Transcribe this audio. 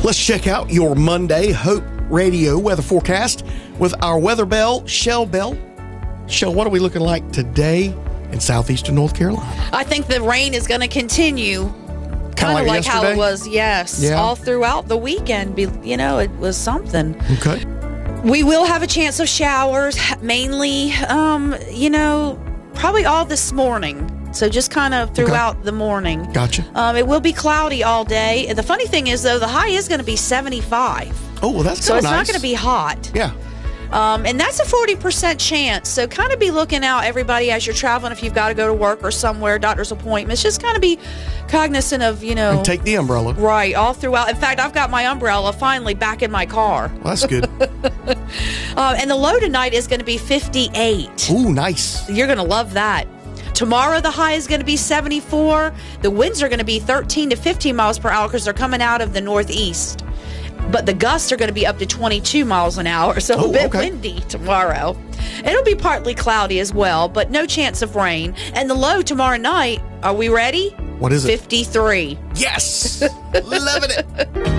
Let's check out your Monday Hope Radio weather forecast with our weather bell, Shell Bell. Shell, what are we looking like today in southeastern North Carolina? I think the rain is going to continue. Kind of like how it was, all throughout the weekend. It was something. Okay. We will have a chance of showers, mainly, probably all this morning. So just kind of throughout the morning. Gotcha. It will be cloudy all day. The funny thing is, though, the high is going to be 75. Oh, well, that's so it's nice. not going to be hot. Yeah. And that's a 40% chance. So kind of be looking out, everybody, as you're traveling, if you've got to go to work or somewhere, doctor's appointments. Just kind of be cognizant of, And take the umbrella. Right, all throughout. In fact, I've got my umbrella finally back in my car. Well, that's good. And the low tonight is going to be 58. Ooh, nice. You're going to love that. Tomorrow, the high is going to be 74. The winds are going to be 13 to 15 miles per hour because they're coming out of the northeast. But the gusts are going to be up to 22 miles an hour, so a bit windy tomorrow. It'll be partly cloudy as well, but no chance of rain. And the low tomorrow night, are we ready? What is it? 53. Yes! Loving it.